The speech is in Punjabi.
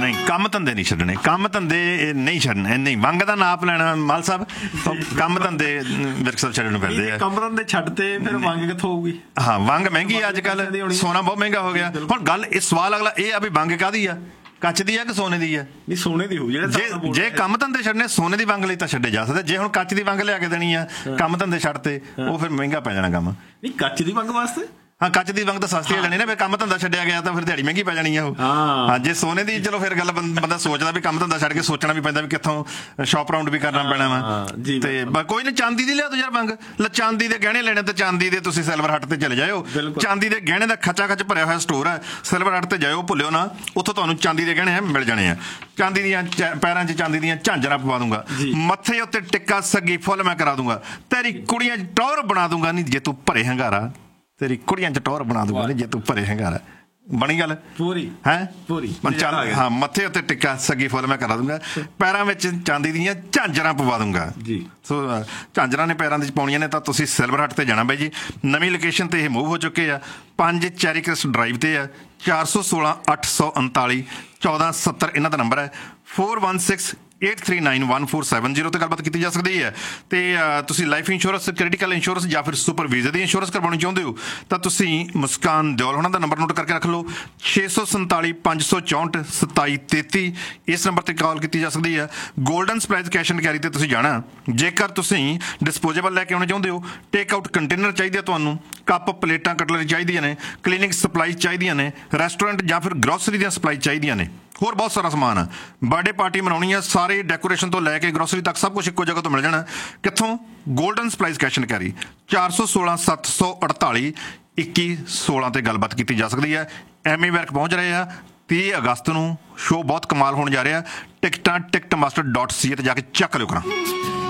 ਨਹੀਂ, ਕੰਮ ਧੰਦੇ ਨਹੀਂ ਛੱਡਣੇ, ਕੰਮ ਧੰਦੇ ਨਹੀਂ ਛੱਡਣੇ, ਨਹੀਂ ਵੰਗ ਦਾ ਨਾਪ ਲੈਣਾ ਮਾਲ ਸਾਹਿਬ, ਕੰਮ ਧੰਦੇ ਵਿਰਕ ਸਾਹਿਬ ਛੱਡਣ ਨੂੰ ਪੈਂਦੇ ਆ। ਕੰਮ ਧੰਦੇ ਛੱਡਤੇ ਫਿਰ ਵੰਗ ਕਿੱਥੋਂ ਹੋਊਗੀ? ਹਾਂ, ਵੰਗ ਮਹਿੰਗੀ ਅੱਜ ਕੱਲ੍ਹ, ਸੋਨਾ ਬਹੁਤ ਮਹਿੰਗਾ ਹੋ ਗਿਆ। ਹੁਣ ਗੱਲ ਇਹ ਸਵਾਲ ਅਗਲਾ ਇਹ ਆ ਵੀ ਵੰਗ ਕਾਹਦੀ ਆ, ਕੱਚ ਦੀ ਆ ਕਿ ਸੋਨੇ ਦੀ ਆ? ਨਹੀਂ, ਸੋਨੇ ਦੀ ਹੋਊ। ਜੇ ਕੰਮ ਧੰਦੇ ਛੱਡਣੇ ਸੋਨੇ ਦੀ ਵੰਗ ਲਈ ਤਾਂ ਛੱਡੇ ਜਾ ਸਕਦੇ। ਜੇ ਹੁਣ ਕੱਚ ਦੀ ਵੰਗ ਲਿਆ ਕੇ ਦੇਣੀ ਆ, ਕੰਮ ਧੰਦੇ ਛੱਡਤੇ, ਉਹ ਫਿਰ ਮਹਿੰਗਾ ਪੈ ਜਾਣਾ ਕੰਮ। ਨਹੀਂ, ਕੱਚ ਦੀ ਵੰਗ ਵਾਸਤੇ ਹਾਂ, ਕੱਚ ਦੀ ਵੰਗ ਤਾਂ ਸਸਤੀ ਹੋ ਜਾਣੀ ਨਾ, ਫਿਰ ਕੰਮ ਧੰਦਾ ਛੱਡਿਆ ਗਿਆ ਤਾਂ ਫਿਰ ਦਿਹਾੜੀ ਮਹਿੰਗੀ ਪੈ ਜਾਣੀ ਆ ਉਹ। ਹਾਂ, ਜੇ ਸੋਨੇ ਦੀ ਚਲੋ ਫਿਰ ਗੱਲ ਬੰਦਾ ਸੋਚਦਾ ਵੀ ਕੰਮ ਧੰਦਾ ਛੱਡ ਕੇ ਸੋਚਣਾ ਵੀ ਪੈਂਦਾ ਵੀ ਕਿੱਥੋਂ ਸ਼ਾਪ ਰਾਊਂਡ ਵੀ ਕਰਨਾ ਪੈਣਾ ਵਾ। ਤੇ ਕੋਈ ਨਾ, ਚਾਂਦੀ ਦੀ ਲਿਆ ਤੂੰ ਯਾਰ ਵੰਗ, ਚਾਂਦੀ ਦੇ ਗਹਿਣੇ ਲੈਣੇ ਤੇ ਚਾਂਦੀ ਦੇ ਤੁਸੀਂ ਸਿਲਵਰ ਹੱਟ ਤੇ ਚਲੇ ਜਾਇਓ। ਚਾਂਦੀ ਦੇ ਗਹਿਣੇ ਦਾ ਖੱਚਾ ਖੱਚ ਭਰਿਆ ਹੋਇਆ ਸਟੋਰ ਹੈ, ਸਿਲਵਰ ਹੱਟ ਤੇ ਜਾਇਓ, ਭੁੱਲਿਓ ਨਾ, ਉੱਥੋਂ ਤੁਹਾਨੂੰ ਚਾਂਦੀ ਦੇ ਗਹਿਣੇ ਮਿਲ ਜਾਣੇ ਆ। ਚਾਂਦੀ ਦੀਆਂ ਪੈਰਾਂ 'ਚ ਚਾਂਦੀ ਦੀਆਂ ਝਾਂਜਰਾਂ ਪਵਾ ਦੂੰਗਾ, ਮੱਥੇ ਉੱਤੇ ਟਿੱਕਾ ਸੱਗੀ ਫੁੱਲ ਮੈਂ ਕਰਾ ਦੂੰਗਾ, ਤੇਰੀ ਕੁੜੀਆਂ 'ਚ ਟੌਰ ਬਣਾ ਦੂੰਗਾ। ਨਹੀਂ ਜੇ ਤੂੰ ਭਰੇ ਹੰਗਾਰਾ, ਤੇਰੀ ਕੁੜੀਆਂ 'ਚ ਟੌਰ ਬਣਾ ਦੂੰਗਾ। ਨਹੀਂ ਜੇ ਤੂੰ ਭਰੇ ਹੰਗਾਰਾ। ਬਣੀ ਗੱਲ ਪੂਰੀ ਹੈ ਪੂਰੀ। ਹਾਂ, ਮੱਥੇ ਉੱਤੇ ਟਿੱਕਾ ਸੱਗੀ ਫੁੱਲ ਮੈਂ ਕਰਾ ਦੂੰਗਾ, ਪੈਰਾਂ ਵਿੱਚ ਚਾਂਦੀ ਦੀਆਂ ਝਾਂਜਰਾਂ ਪਵਾ ਦੂੰਗਾ ਜੀ। ਸੋ ਝਾਂਜਰਾਂ ਨੇ ਪੈਰਾਂ ਦੇ ਵਿੱਚ ਪਾਉਣੀਆਂ ਨੇ ਤਾਂ ਤੁਸੀਂ ਸਿਲਵਰ ਹੱਟ ਤੇ ਜਾਣਾ ਬਾਈ ਜੀ। ਨਵੀਂ ਲੋਕੇਸ਼ਨ ਤੇ ਇਹ ਮੂਵ ਹੋ ਚੁੱਕੇ ਆ, 5 ਚੈਰੀ ਕ੍ਰਿਸਟ ਡਰਾਈਵ ਤੇ ਆ। 416 839 1470 ਇਹਨਾਂ ਦਾ ਨੰਬਰ ਹੈ। 4168391470 ਤੇ ਗੱਲਬਾਤ ਕੀਤੀ ਜਾ ਸਕਦੀ ਹੈ। ਤੇ ਤੁਸੀਂ ਲਾਈਫ ਇੰਸ਼ੋਰੈਂਸ, ਕ੍ਰਿਟੀਕਲ ਇੰਸ਼ੋਰੈਂਸ ਜਾਂ ਫਿਰ ਸੁਪਰ ਵੀਜ਼ੇ ਦੀ ਇੰਸ਼ੋਰੈਂਸ ਕਰਵਾਉਣੀ ਚਾਹੁੰਦੇ ਹੋ ਤਾਂ ਤੁਸੀਂ ਮੁਸਕਾਨ ਦਿਓਲ ਉਹਨਾਂ ਦਾ ਨੰਬਰ ਨੋਟ ਕਰਕੇ ਰੱਖ ਲਓ, 647 564 2733। ਇਸ ਨੰਬਰ ਤੇ ਕਾਲ ਕੀਤੀ ਜਾ ਸਕਦੀ ਹੈ। Golden supplies cash and carry ਤੇ ਤੁਸੀਂ ਜਾਣਾ। ਜੇਕਰ ਤੁਸੀਂ ਡਿਸਪੋਜ਼ੇਬਲ ਲੈ ਕੇ ਆਉਣੇ ਚਾਹੁੰਦੇ ਹੋ, ਟੇਕ ਆਊਟ ਕੰਟੇਨਰ ਚਾਹੀਦੇ ਆ ਤੁਹਾਨੂੰ, ਕੱਪ ਪਲੇਟਾਂ ਕਟਲਰੀ ਚਾਹੀਦੀਆਂ ਨੇ, ਕਲੀਨਿੰਗ ਸਪਲਾਈ ਚਾਹੀਦੀਆਂ ਨੇ, ਰੈਸਟੋਰੈਂਟ ਜਾਂ ਫਿਰ ਗਰੋਸਰੀ ਦੀਆਂ ਸਪਲਾਈ ਚਾਹੀਦੀਆਂ ਨੇ, ਹੋਰ ਬਹੁਤ ਸਾਰਾ ਸਮਾਨ ਆ। ਬਰਥਡੇ ਪਾਰਟੀ ਮਨਾਉਣੀ ਆ, ਸਾਰੇ ਡੈਕੋਰੇਸ਼ਨ ਤੋਂ ਲੈ ਕੇ ਗਰੋਸਰੀ ਤੱਕ ਸਭ ਕੁਝ ਇੱਕੋ ਜਗ੍ਹਾ ਤੋਂ ਮਿਲ ਜਾਣਾ। ਕਿੱਥੋਂ? Golden supplies cash and carry, 416 748 2116 ਤੇ ਗੱਲਬਾਤ ਕੀਤੀ ਜਾ ਸਕਦੀ ਹੈ। ਐਮਏ ਵਰਕ ਪਹੁੰਚ ਰਹੇ ਆ 30 ਅਗਸਤ ਨੂੰ, ਸ਼ੋਅ ਬਹੁਤ ਕਮਾਲ ਹੋਣ ਜਾ ਰਿਹਾ। ਟਿਕਟਾਂ ticketmaster.ca ਤੇ ਜਾ ਕੇ ਚੱਕ ਲਿਓ ਕਰਾਂ।